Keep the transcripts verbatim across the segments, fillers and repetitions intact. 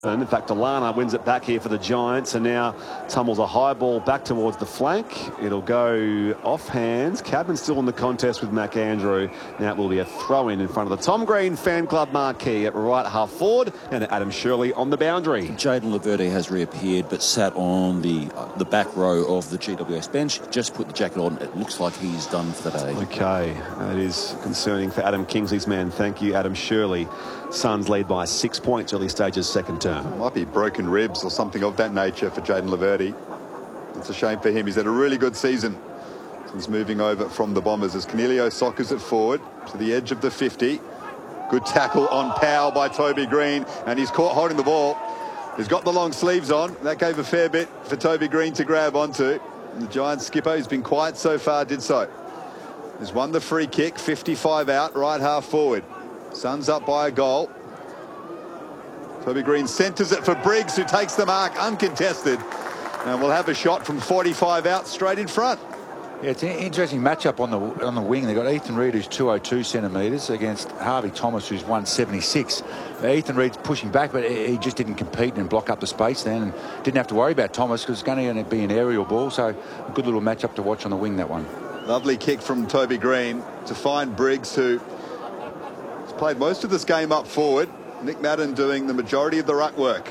In fact, Delana wins it back here for the Giants and now tumbles a high ball back towards the flank. It'll go off hands. Cadman still in the contest with McAndrew. Now it will be a throw-in in front of the Tom Green Fan Club marquee at right half forward, and Adam Shirley on the boundary. Jayden Laverde has reappeared but sat on the uh, the back row of the G W S bench. Just put the jacket on. It looks like he's done for the day. Okay, that is concerning for Adam Kingsley's man. Thank you, Adam Shirley. Suns lead by six points, early stages, second term. Might be broken ribs or something of that nature for Jayden Laverde. It's a shame for him. He's had a really good season since moving over from the Bombers as Cornelio soccers it forward to the edge of the fifty. Good tackle on Powell by Toby Green, and he's caught holding the ball. He's got the long sleeves on. That gave a fair bit for Toby Green to grab onto. And the Giants skipper, who's been quiet so far, did so. He's won the free kick, fifty-five out, right half forward. Suns up by a goal. Toby Green centres it for Briggs, who takes the mark uncontested, and we'll have a shot from forty-five out straight in front. Yeah, it's an interesting matchup on the on the wing. They've got Ethan Reid, who's two oh two centimetres, against Harvey Thomas, who's one seventy-six. Ethan Reid's pushing back, but he just didn't compete and block up the space then, and didn't have to worry about Thomas because it's going to be an aerial ball. So a good little matchup to watch on the wing, that one. Lovely kick from Toby Green to find Briggs, who has played most of this game up forward. Nick Madden doing the majority of the ruck work.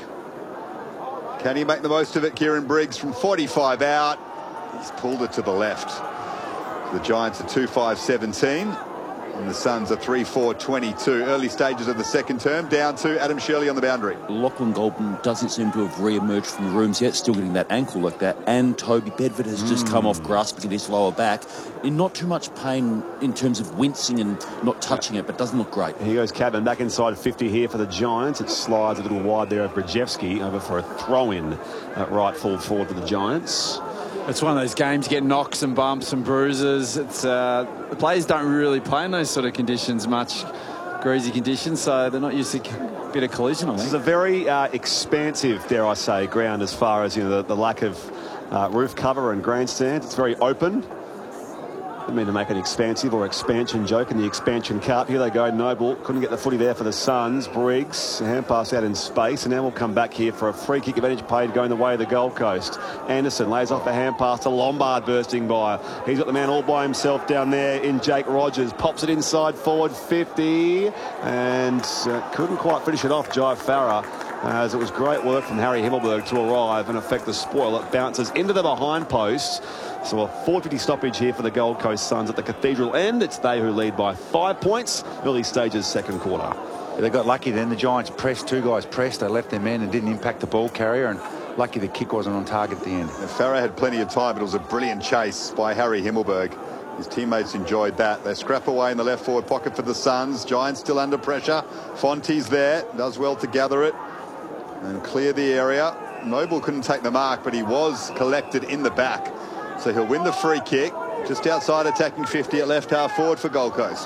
Can he make the most of it? Kieran Briggs from forty-five out. He's pulled it to the left. The Giants are two five seventeen. And the Suns are three four twenty-two. Early stages of the second term. Down to Adam Shirley on the boundary. Lachlan Goldman doesn't seem to have re-emerged from the rooms yet. Still getting that ankle like that. And Toby Bedford has mm. just come off grasping at his lower back. In not too much pain in terms of wincing and not touching it, but doesn't look great. Here goes Cadman back inside fifty here for the Giants. It slides a little wide there of Brzezinski over for a throw-in at right full forward for the Giants. It's one of those games, you get knocks and bumps and bruises. It's uh, the players don't really play in those sort of conditions much, greasy conditions, so they're not used to a bit of collision, I think. This is a very uh, expansive, dare I say, ground as far as, you know, the, the lack of uh, roof cover and grandstands. It's very open. I didn't mean to make an expansive or expansion joke in the expansion cup. Here they go, Noble. Couldn't get the footy there for the Suns. Briggs, hand pass out in space, and now we'll come back here for a free kick advantage paid going the way of the Gold Coast. Anderson lays off a hand pass to Lombard bursting by. He's got the man all by himself down there in Jake Rogers. Pops it inside forward fifty, and uh, couldn't quite finish it off, Jai Farah. As it was great work from Harry Himmelberg to arrive and affect the spoil. It bounces into the behind post. So a four fifty stoppage here for the Gold Coast Suns at the Cathedral end. It's they who lead by five points. Early stages, second quarter. Yeah, they got lucky then. The Giants pressed, two guys pressed. They left their men and didn't impact the ball carrier. And lucky the kick wasn't on target at the end. And Farah had plenty of time, but it was a brilliant chase by Harry Himmelberg. His teammates enjoyed that. They scrap away in the left forward pocket for the Suns. Giants still under pressure. Fonte's there, does well to gather it and clear the area. Noble couldn't take the mark, but he was collected in the back. So he'll win the free kick just outside attacking fifty at left half forward for Gold Coast.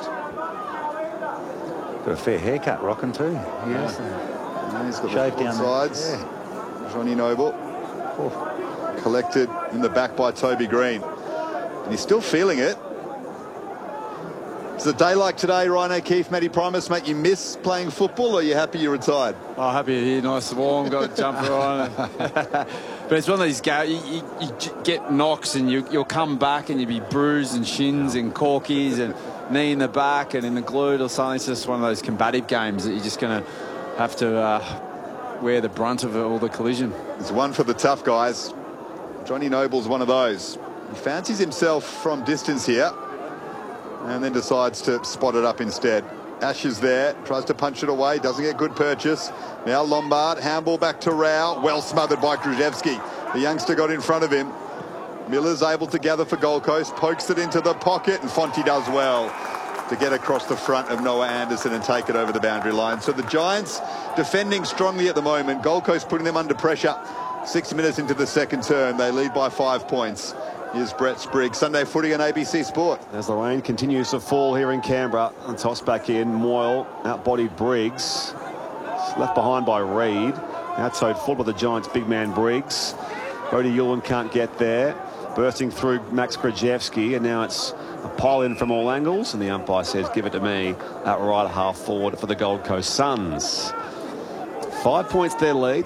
Got a fair haircut, rocking too. Yes. Yeah. Yeah, he's got shaved the down sides. Yeah. Johnny Noble. Oh. Collected in the back by Toby Green. And he's still feeling it. It's a day like today, Ryan O'Keefe, Matty Primus, make you miss playing football, or are you happy you're retired? Oh, happy you're here, nice and warm, got a jumper on. But it's one of these games, you, you, you get knocks and you, you'll come back and you'll be bruised and shins and corkies and knee in the back and in the glute or something. It's just one of those combative games that you're just going to have to uh, wear the brunt of all the collision. It's one for the tough guys. Johnny Noble's one of those. He fancies himself from distance here and then decides to spot it up instead. Ash is there, tries to punch it away, doesn't get good purchase. Now Lombard, handball back to Rao, well smothered by Krzyzewski. The youngster got in front of him. Miller's able to gather for Gold Coast, pokes it into the pocket, and Fonte does well to get across the front of Noah Anderson and take it over the boundary line. So the Giants defending strongly at the moment. Gold Coast putting them under pressure. Six minutes into the second term, they lead by five points. Here's Brett Spriggs, Sunday Footy on A B C Sport. As the rain continues to fall here in Canberra, and toss back in, Moyle outbodied Briggs. Left behind by Reid. Outside forward by the Giants' big man Briggs. Bodie Ewan can't get there. Bursting through Max Krzyzewski, and now it's a pile in from all angles, and the umpire says give it to me at right half forward for the Gold Coast Suns. Five points their lead.